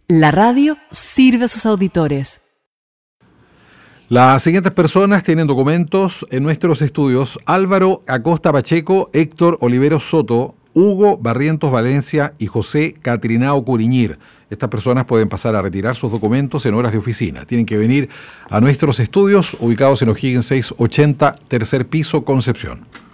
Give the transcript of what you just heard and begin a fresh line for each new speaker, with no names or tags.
La radio sirve a sus auditores.
Las siguientes personas tienen documentos en nuestros estudios: Álvaro Acosta Pacheco, Héctor Oliveros Soto, Hugo Barrientos Valencia y José Catrinao Curiñir. Estas personas pueden pasar a retirar sus documentos en horas de oficina. Tienen que venir a nuestros estudios ubicados en O'Higgins 680, tercer piso, Concepción.